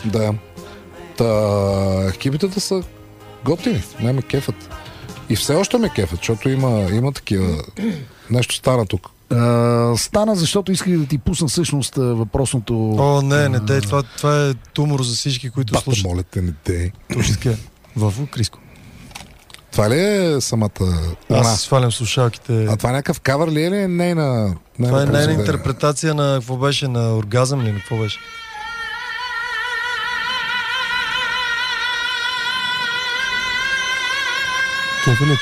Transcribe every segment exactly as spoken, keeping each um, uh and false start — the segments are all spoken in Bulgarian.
Да. Та, екипите са готини, не ме кефат. И все още ме кефат, защото има, има такива... Нещо стана тук. Uh, стана, защото исках да ти пусна всъщност въпросното... О, не, не дей, това, това е тумор за всички, които Бата, слушат. моля те, не дей. Точно така. Вафо, Криско. Това ли е самата... Аз си свалям слушалките. А това някакъв кавър ли е или е нейна... Това е нейна интерпретация на какво беше, на оргазъм ли, на какво беше? Кефелите.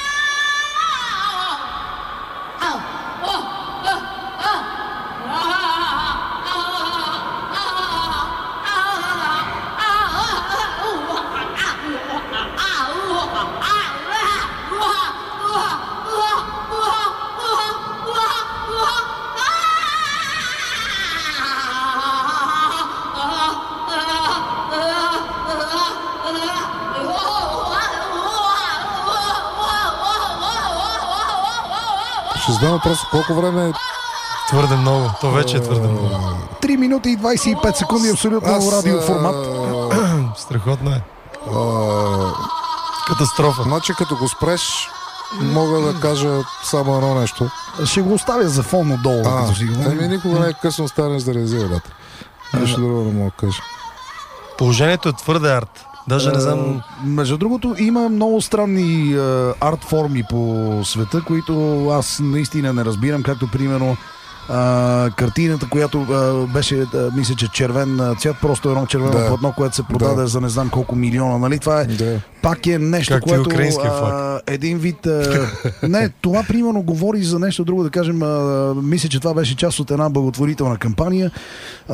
Ще задам въпроса, колко време е... Твърде много. То вече е твърде много. три минути и двайсет и пет секунди, абсолютно Аз, радиоформат. Страхотно е. А, Катастрофа. Значи като го спреш, мога да кажа само едно нещо. Ще го оставя за фон отдолу. А, като си говорим. ами никога не е късно станеш да реализира, брат. Нещо друго не мога да кажа. Положението е твърде арт. Даже не знам... Между другото, има много странни а, арт форми по света, които аз наистина не разбирам, както примерно а, картината, която а, беше, а, мисля, че червен цвят, просто едно червено Да. платно, което се продаде Да. за не знам колко милиона, нали? Това е Да. пак е нещо, Както и което украинския а, флаг. един вид... А, не, това примерно говори за нещо друго, да кажем, а, мисля, че това беше част от една благотворителна кампания, а,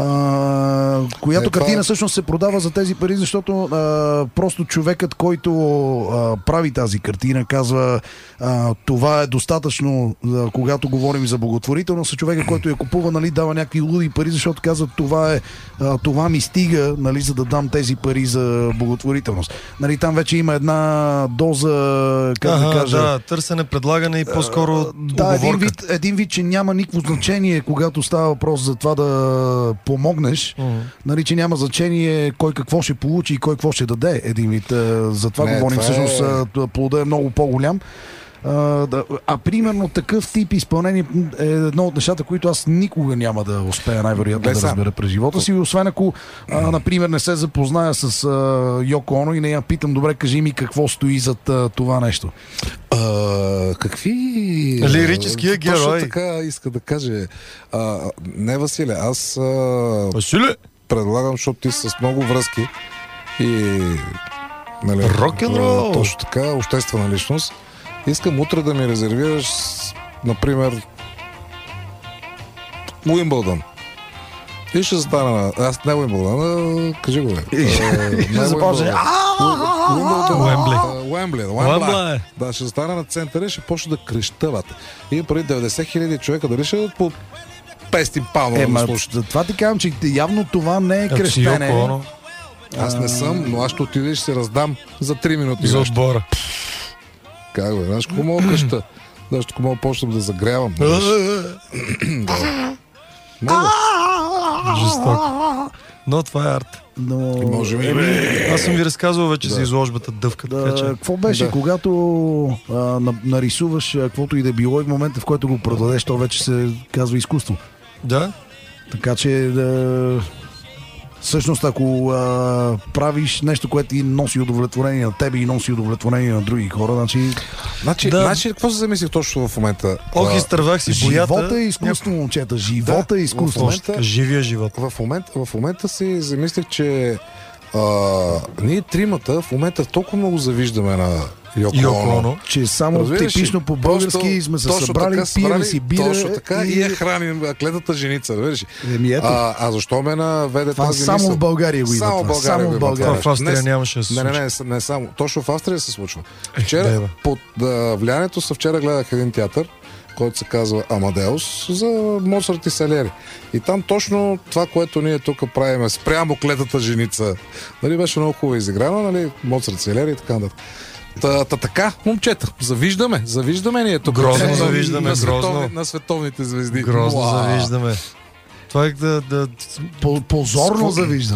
която Е, това- картина всъщност се продава за тези пари, защото а, просто човекът, който а, прави тази картина, казва а, това е достатъчно, а, когато говорим за благотворителност, а човека, който я купува, нали, дава някакви луди пари, защото казва това е, а, това ми стига, нали, за да дам тези пари за благотворителност. Нали, там вече има една доза, как Ага, да кажа... да, търсене, предлагане и по-скоро Да, един уговорка. вид, един вид, че няма никакво значение, когато става въпрос за това да помогнеш. Мгм. Нали, че няма значение кой какво ще получи и кой какво ще даде. Един вид. А, за това Не, говорим. това Всъщност е- а, плода е много по-голям. А, да, а примерно такъв тип изпълнение е едно от нещата, които аз никога няма да успея най-вероятно Бе, да сам. разбера през живота си, освен ако, а, например, не се запозная с а, Йоко Оно и не я питам, добре, кажи ми какво стои зад а, това нещо. А, какви... Лирическия Точно герой. така иска да каже. А, не, Василе, аз а, Василе! предлагам, защото ти с много връзки и... Нали, Рок-н-рол! а, Точно така, обществена личност. Искам утре да ми резервираш, например, Уимбълдън. И ще застана на... Аз не Уимбълдън, а... кажи го, бе. И ще започне. Уимбълдън. Уембли. Уембли. Уембли. Да, ще застана на центъра и ще почне да креща, бате. И преди деветдесет хиляди човека, дали ще по петстотин пауна да Е, ме ма, слушат. това ти казвам, че явно това не е Ако си крещене. Йоко Оно, Аз не съм, но аз ще отида и ще се раздам за три минути. за нещо. отбора. Как бе, знаеш какво мога да креща? Знаеш какво мога да почнем да загрявам? Мога. Жестоко. Но това е арт. Но... Може би. Аз съм ви разказвал вече Да. за изложбата Дъвка, така Да, че... какво беше, Да. когато а, на, нарисуваш а, каквото и да било и в момента, в който го продадеш, то вече се казва изкуство. Да? Така че да, всъщност ако а, правиш нещо, което ти носи удовлетворение на тебе и носи удовлетворение на други хора, значи Значи, Да. значи, какво се замислих точно в момента? Ох, А, изтървах си боята. живота е изкуство, момчета. Живота Да, е изкуство. в Точно така, живия живот. В момента, в момента си замислих, че а, ние тримата в момента толкова много завиждаме на Йоко Йоко Оно. Оно. Че само Разбираш ли? типично по български Просто- сме се точно събрали, така пием събрали, си бира точно така и, я храним клетата женица, разбираш ли? Еми ето, А, а защо ме наведе това тази само мисъл? в България го има. Само в това. България Само го в има България. Това в Австрия Днес- нямаше да се Не, не, случи. не, не само. Точно в Австрия се случва. да, Вчера, да. под а, влиянието са вчера гледах един театър, който се казва Амадеус, за Моцарт и Салери. И там точно това, което ние тук правим, спрямо клетата женица, нали, беше много хубаво изиграно, нали, Моцарт, Салери и така нататък. Та, та така, момчета, завиждаме, завиждаме ние тук. Грозно Е, завиждаме, на, световни, грозно. на световните звезди. Грозно Уау. завиждаме. Това е да, да По- Позорно завиждам.